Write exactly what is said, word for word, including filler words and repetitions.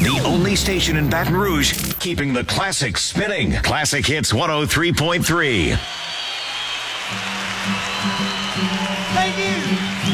The only station in Baton Rouge keeping the classics spinning. Classic Hits one oh three point three. Thank you.